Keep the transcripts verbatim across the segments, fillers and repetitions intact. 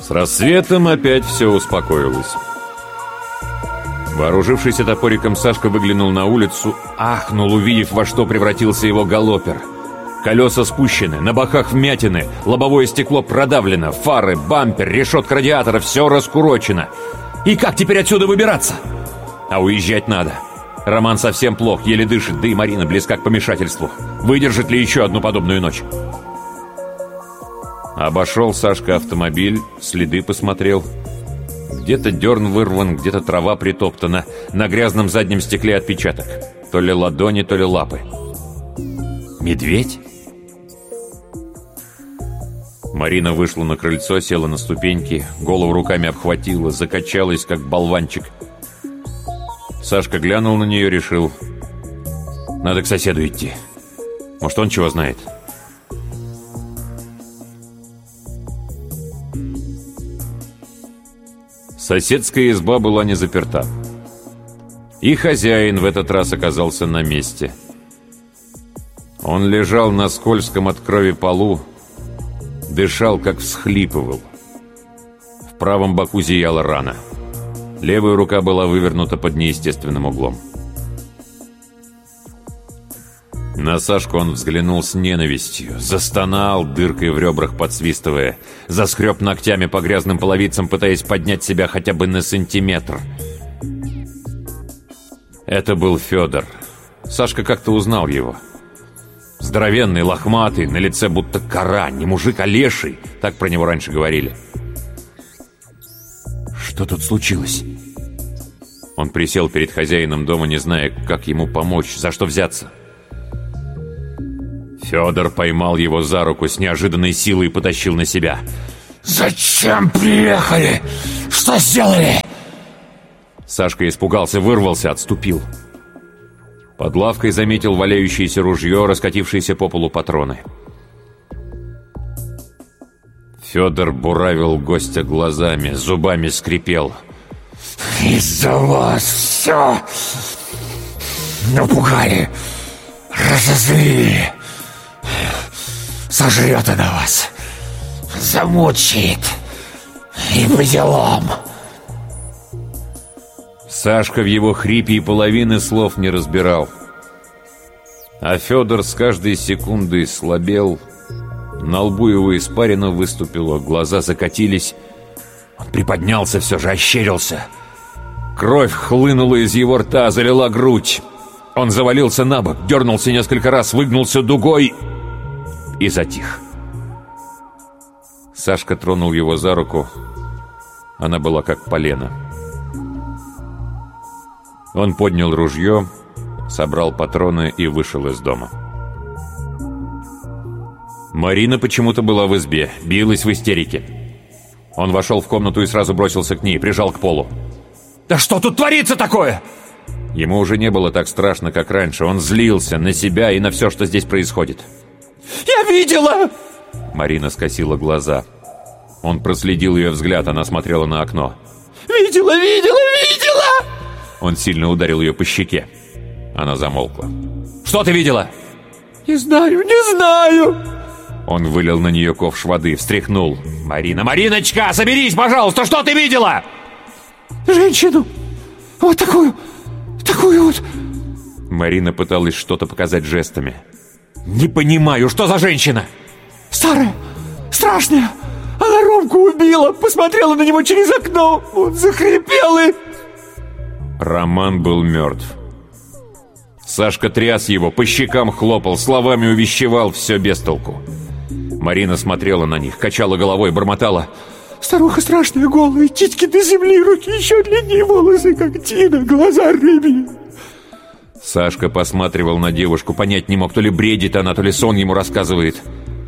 С рассветом опять все успокоилось. Вооружившийся топориком, Сашка выглянул на улицу, ахнул, увидев, во что превратился его галопер. Колеса спущены, на боках вмятины, лобовое стекло продавлено, фары, бампер, решетка радиатора — все раскурочено. И как теперь отсюда выбираться? А уезжать надо. Роман совсем плох, еле дышит, да и Марина близка к помешательству. Выдержит ли еще одну подобную ночь? Обошел Сашка автомобиль, следы посмотрел. Где-то дерн вырван, где-то трава притоптана, на грязном заднем стекле отпечаток. То ли ладони, то ли лапы. Медведь? Марина вышла на крыльцо, села на ступеньки, голову руками обхватила, закачалась, как болванчик. Сашка глянул на нее, решил: надо к соседу идти. Может, он чего знает. Соседская изба была не заперта. И хозяин в этот раз оказался на месте. Он лежал на скользком от крови полу, дышал, как всхлипывал. В правом боку зияла рана. Левая рука была вывернута под неестественным углом. На Сашку он взглянул с ненавистью, застонал, дыркой в ребрах подсвистывая, заскреб ногтями по грязным половицам, пытаясь поднять себя хотя бы на сантиметр. Это был Федор. Сашка как-то узнал его. Здоровенный, лохматый, на лице будто кора, не мужик, а леший, так про него раньше говорили. Что тут случилось? Он присел перед хозяином дома, не зная, как ему помочь, за что взяться. Федор поймал его за руку с неожиданной силой и потащил на себя. «Зачем приехали? Что сделали?» Сашка испугался, вырвался, отступил. Под лавкой заметил валяющееся ружье, раскатившиеся по полу патроны. Федор буравил гостя глазами, зубами скрипел. «Из-за вас все напугали, разозлили. Сожрет она вас, замучает, и по делам». Сашка в его хрипе и половины слов не разбирал. А Федор с каждой секундой слабел. На лбу его испарина выступила, глаза закатились. Он приподнялся все же, ощерился. Кровь хлынула из его рта, залила грудь. Он завалился на бок, дернулся несколько раз, выгнулся дугой и затих. Сашка тронул его за руку. Она была как полено. Он поднял ружье, собрал патроны и вышел из дома. Марина почему-то была в избе, билась в истерике. Он вошел в комнату и сразу бросился к ней, прижал к полу. «Да что тут творится такое?» Ему уже не было так страшно, как раньше. Он злился на себя и на все, что здесь происходит. «Я видела!» Марина скосила глаза. Он проследил ее взгляд, она смотрела на окно. «Видела, видела, видела!» Он сильно ударил ее по щеке. Она замолкла. «Что ты видела?» «Не знаю, не знаю!» Он вылил на нее ковш воды, встряхнул. «Марина, Мариночка, соберись, пожалуйста, что ты видела?» «Женщину! Вот такую, такую вот!» Марина пыталась что-то показать жестами. «Не понимаю, что за женщина?» «Старая, страшная! Она Ромку убила, посмотрела на него через окно, он захрипел и...» Роман был мертв. Сашка тряс его, по щекам хлопал, словами увещевал, все без толку. Марина смотрела на них, качала головой, бормотала. «Старуха страшная, голая, титьки до земли, руки еще длиннее, волосы как тина, глаза рыбьи». Сашка посматривал на девушку, понять не мог, то ли бредит она, то ли сон ему рассказывает.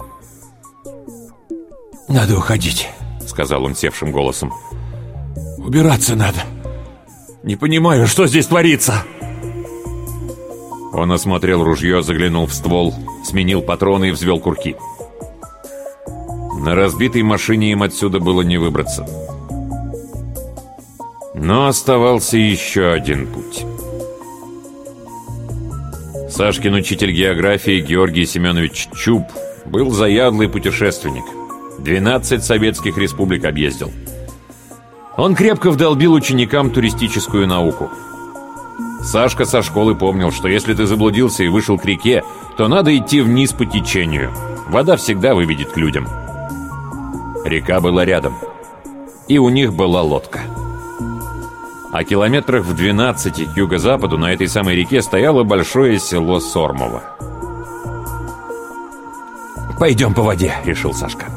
«Надо уходить», — сказал он севшим голосом. «Убираться надо. Не понимаю, что здесь творится». Он осмотрел ружье, заглянул в ствол, сменил патроны и взвел курки. На разбитой машине им отсюда было не выбраться. Но оставался еще один путь. Сашкин учитель географии Георгий Семенович Чуб был заядлый путешественник. Двенадцать советских республик объездил. Он крепко вдолбил ученикам туристическую науку. Сашка со школы помнил, что если ты заблудился и вышел к реке, то надо идти вниз по течению. Вода всегда выведет к людям. Река была рядом, и у них была лодка. А километрах в двенадцати к юго-западу на этой самой реке стояло большое село Сормово. «Пойдем по воде», — решил Сашка.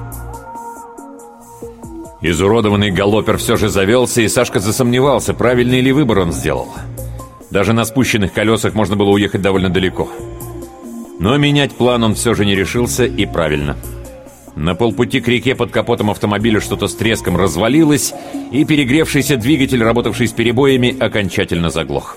Изуродованный галопер все же завелся, и Сашка засомневался, правильный ли выбор он сделал. Даже на спущенных колесах можно было уехать довольно далеко. Но менять план он все же не решился, и правильно. На полпути к реке под капотом автомобиля что-то с треском развалилось, и перегревшийся двигатель, работавший с перебоями, окончательно заглох.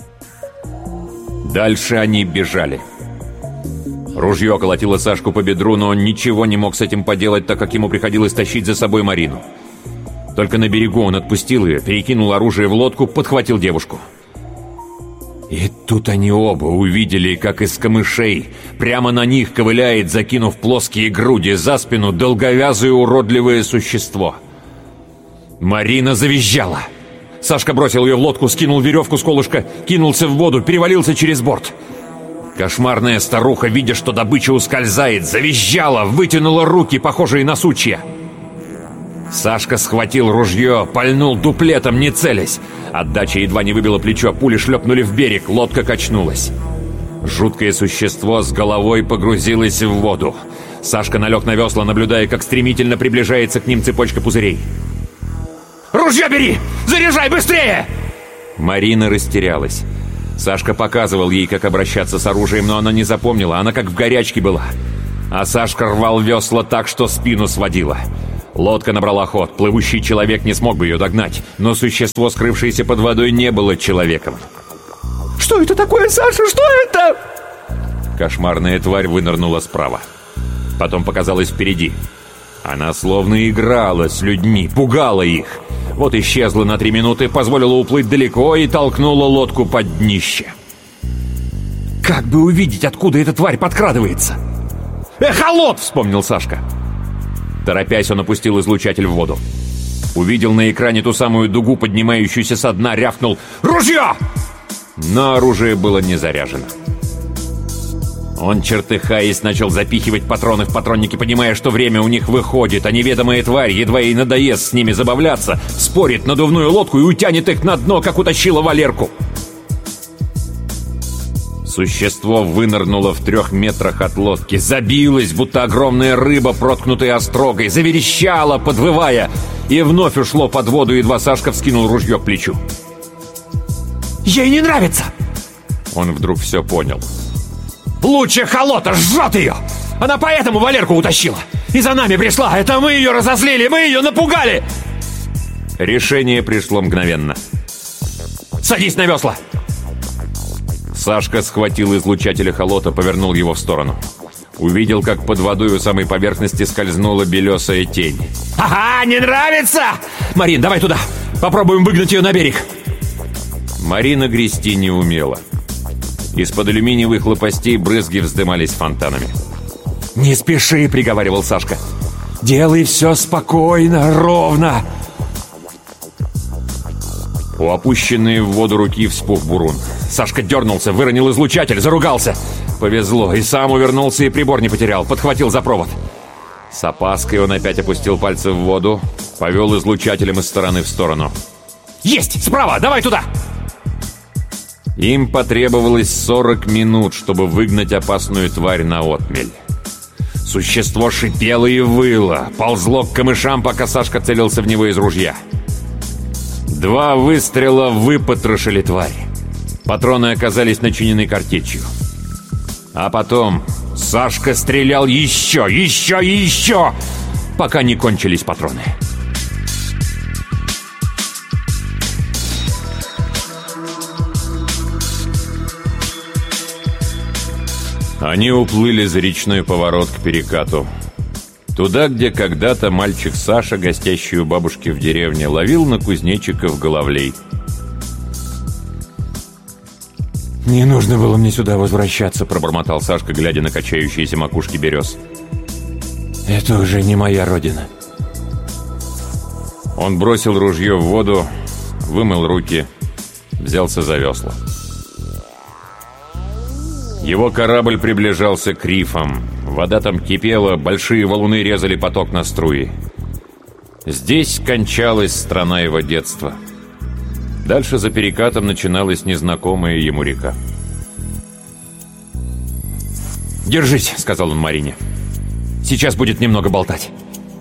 Дальше они бежали. Ружье колотило Сашку по бедру, но он ничего не мог с этим поделать, так как ему приходилось тащить за собой Марину. Только на берегу он отпустил ее, перекинул оружие в лодку, подхватил девушку. И тут они оба увидели, как из камышей прямо на них ковыляет, закинув плоские груди за спину, долговязое уродливое существо. Марина завизжала. Сашка бросил ее в лодку, скинул веревку с колышка, кинулся в воду, перевалился через борт. Кошмарная старуха, видя, что добыча ускользает, завизжала, вытянула руки, похожие на сучья. Сашка схватил ружье, пальнул дуплетом, не целясь. Отдача едва не выбила плечо, пули шлепнули в берег, лодка качнулась. Жуткое существо с головой погрузилось в воду. Сашка налег на весла, наблюдая, как стремительно приближается к ним цепочка пузырей. «Ружье бери! Заряжай быстрее!» Марина растерялась. Сашка показывал ей, как обращаться с оружием, но она не запомнила, она как в горячке была. А Сашка рвал весла так, что спину сводила. Лодка набрала ход, плывущий человек не смог бы ее догнать, но существо, скрывшееся под водой, не было человеком. «Что это такое, Саша? Что это?» Кошмарная тварь вынырнула справа. Потом показалась впереди. Она словно играла с людьми, пугала их. Вот исчезла на три минуты, позволила уплыть далеко и толкнула лодку под днище. Как бы увидеть, откуда эта тварь подкрадывается? «Эхолот!» — вспомнил Сашка. Торопясь, он опустил излучатель в воду. Увидел на экране ту самую дугу, поднимающуюся со дна, рявкнул «Ружье!» Но оружие было не заряжено. Он, чертыхаясь, начал запихивать патроны в патронники, понимая, что время у них выходит, а неведомая тварь, едва ей надоест с ними забавляться, спорит надувную лодку и утянет их на дно, как утащила Валерку. Существо вынырнуло в трех метрах от лодки, забилось, будто огромная рыба, проткнутая острогой, заверещало, подвывая, и вновь ушло под воду, едва Сашка вскинул ружье к плечу. «Ей не нравится!» Он вдруг все понял. «Лучше Холота жжет ее! Она поэтому Валерку утащила! И за нами пришла! Это мы ее разозлили! Мы ее напугали!» Решение пришло мгновенно. «Садись на весла!» Сашка схватил излучатель эхолота, повернул его в сторону. Увидел, как под водой у самой поверхности скользнула белесая тень. «Ага, не нравится! Марин, давай туда! Попробуем выгнать ее на берег!» Марина грести не умела. Из-под алюминиевых лопастей брызги вздымались фонтанами. «Не спеши!» — приговаривал Сашка. «Делай все спокойно, ровно!» У опущенной в воду руки вспух бурун. Сашка дернулся, выронил излучатель, заругался. Повезло, и сам увернулся, и прибор не потерял, подхватил за провод. С опаской он опять опустил пальцы в воду, повел излучателем из стороны в сторону. «Есть! Справа! Давай туда!» Им потребовалось сорок минут, чтобы выгнать опасную тварь на отмель. Существо шипело и выло, ползло к камышам, пока Сашка целился в него из ружья. Два выстрела выпотрошили тварь. Патроны оказались начинены картечью. А потом Сашка стрелял еще, еще и еще, пока не кончились патроны. Они уплыли за речной поворот к перекату. Туда, где когда-то мальчик Саша, гостящий у бабушки в деревне, ловил на кузнечиков головлей. «Не нужно было мне сюда возвращаться», — пробормотал Сашка, глядя на качающиеся макушки берез. Это уже не моя родина. Он бросил ружье в воду, вымыл руки, взялся за весла. Его корабль приближался к рифам. Вода там кипела, большие валуны резали поток на струи. Здесь кончалась страна его детства. Дальше за перекатом начиналась незнакомая ему река. «Держись», — сказал он Марине. «Сейчас будет немного болтать».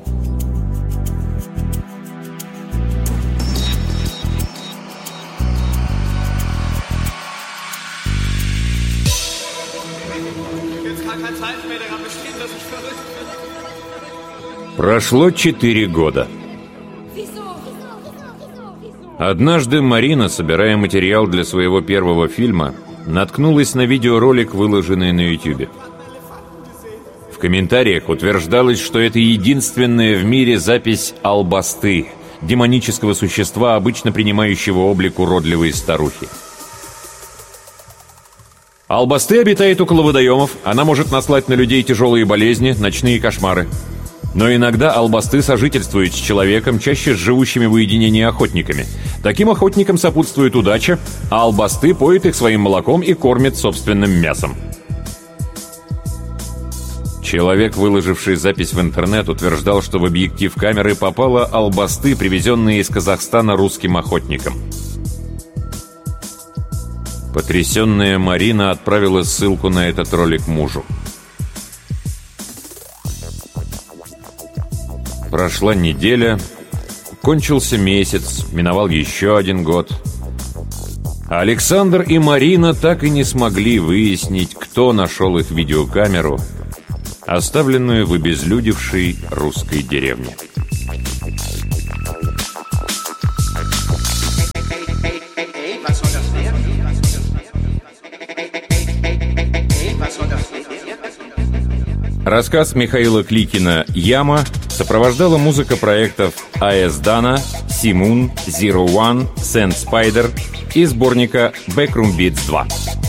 Прошло четыре года. Однажды Марина, собирая материал для своего первого фильма, наткнулась на видеоролик, выложенный на ютубе. В комментариях утверждалось, что это единственная в мире запись албасты, демонического существа, обычно принимающего облик уродливой старухи. Албасты обитает около водоемов, она может наслать на людей тяжелые болезни, ночные кошмары. Но иногда албасты сожительствуют с человеком, чаще с живущими в уединении охотниками. Таким охотникам сопутствует удача, а албасты поют их своим молоком и кормят собственным мясом. Человек, выложивший запись в интернет, утверждал, что в объектив камеры попало албасты, привезенные из Казахстана русским охотникам. Потрясенная Марина отправила ссылку на этот ролик мужу. Прошла неделя, кончился месяц, миновал еще один год. А Александр и Марина так и не смогли выяснить, кто нашел их видеокамеру, оставленную в обезлюдевшей русской деревне. Рассказ Михаила Кликина «Яма» сопровождала музыка проектов эй эс Dana, Simoon, Zero One, Sand Spider и сборника Backroom Beats два.